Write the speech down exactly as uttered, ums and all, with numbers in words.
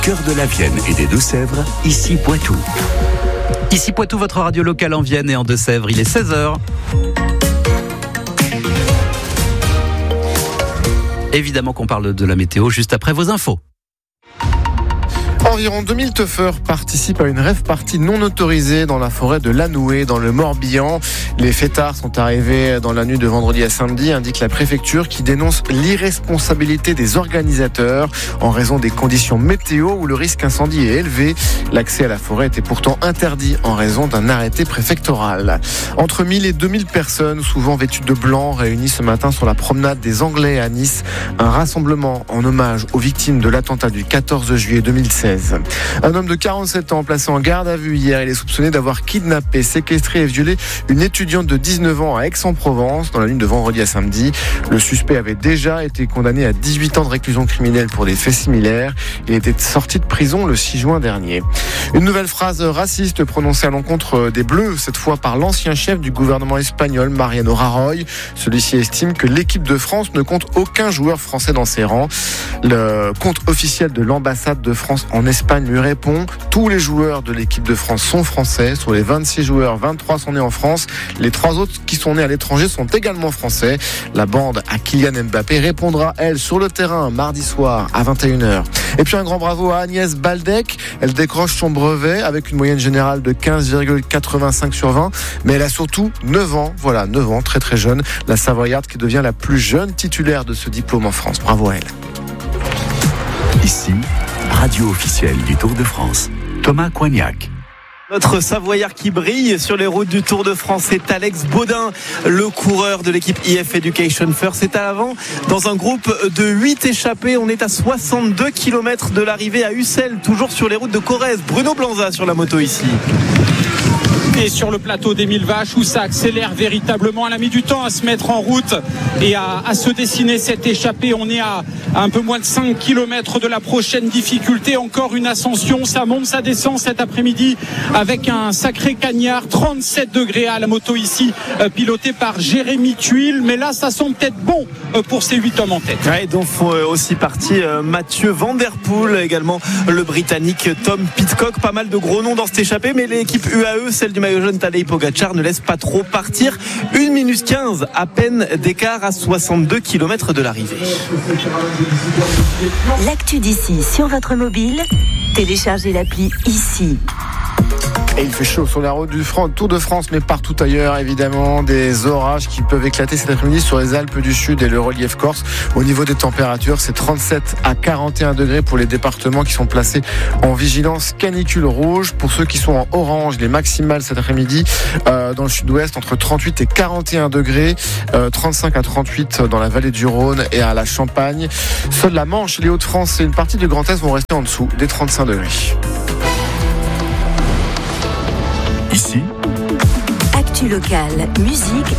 Cœur de la Vienne et des Deux-Sèvres, ici Poitou. Ici Poitou, votre radio locale en Vienne et en Deux-Sèvres, il est seize heures. Évidemment qu'on parle de la météo juste après vos infos. Environ deux mille teufeurs participent à une rave party non autorisée dans la forêt de Lanoué, dans le Morbihan. Les fêtards sont arrivés dans la nuit de vendredi à samedi, indique la préfecture, qui dénonce l'irresponsabilité des organisateurs en raison des conditions météo où le risque incendie est élevé. L'accès à la forêt était pourtant interdit en raison d'un arrêté préfectoral. Entre mille et deux mille personnes, souvent vêtues de blanc, réunies ce matin sur la promenade des Anglais à Nice. Un rassemblement en hommage aux victimes de l'attentat du quatorze juillet deux mille seize. Un homme de quarante-sept ans placé en garde à vue hier, il est soupçonné d'avoir kidnappé, séquestré et violé une étudiante de dix-neuf ans à Aix-en-Provence dans la nuit de vendredi à samedi. Le suspect avait déjà été condamné à dix-huit ans de réclusion criminelle pour des faits similaires. Il était sorti de prison le six juin dernier. Une nouvelle phrase raciste prononcée à l'encontre des Bleus, cette fois par l'ancien chef du gouvernement espagnol, Mariano Rajoy. Celui-ci estime que l'équipe de France ne compte aucun joueur français dans ses rangs. Le compte officiel de l'ambassade de France en Espagne lui répond: tous les joueurs de l'équipe de France sont français. Sur les vingt-six joueurs, vingt-trois sont nés en France. Les trois autres qui sont nés à l'étranger sont également français. La bande à Kylian Mbappé répondra, elle, sur le terrain mardi soir à vingt et une heures. Et puis un grand bravo à Agnès Baldec. Elle décroche son brevet avec une moyenne générale de quinze virgule quatre-vingt-cinq sur vingt. Mais elle a surtout neuf ans. Voilà, neuf ans, très très jeune. La Savoyarde qui devient la plus jeune titulaire de ce diplôme en France. Bravo à elle. Ici, radio officielle du Tour de France. Thomas Coignac. Notre Savoyard qui brille sur les routes du Tour de France, c'est Alex Baudin, le coureur de l'équipe I F Education First. C'est à l'avant dans un groupe de huit échappés. On est à soixante-deux kilomètres de l'arrivée à Ussel, toujours sur les routes de Corrèze. Bruno Blanza sur la moto ici. Et sur le plateau des Mille Vaches où ça accélère véritablement, elle a mis du temps à se mettre en route et à, à se dessiner cette échappée. On est à, à un peu moins de cinq kilomètres de la prochaine difficulté. Encore une ascension, ça monte, ça descend cet après-midi avec un sacré cagnard. trente-sept degrés à la moto ici, euh, pilotée par Jérémy Tuile. Mais là, ça sent peut-être bon euh, pour ces huit hommes en tête. Ouais, donc font euh, aussi partie euh, Mathieu Van Der Poel, également le Britannique Tom Pidcock. Pas mal de gros noms dans cette échappée, mais l'équipe U A E, celle du maillot jaune Tadej Pogacar, ne laisse pas trop partir. une minute quinze à peine d'écart à soixante-deux kilomètres de l'arrivée. L'actu d'ici sur votre mobile, téléchargez l'appli ici. Et il fait chaud sur la route du Tour de France, mais partout ailleurs, évidemment. Des orages qui peuvent éclater cet après-midi sur les Alpes du Sud et le relief corse. Au niveau des températures, c'est trente-sept à quarante et un degrés pour les départements qui sont placés en vigilance canicule rouge. Pour ceux qui sont en orange, les maximales cet après-midi, euh, dans le sud-ouest, entre trente-huit et quarante et un degrés, euh, trente-cinq à trente-huit dans la vallée du Rhône et à la Champagne. Seule la Manche, les Hauts-de-France et une partie de Grand Est vont rester en dessous des trente-cinq degrés. Ici, actu locale, musique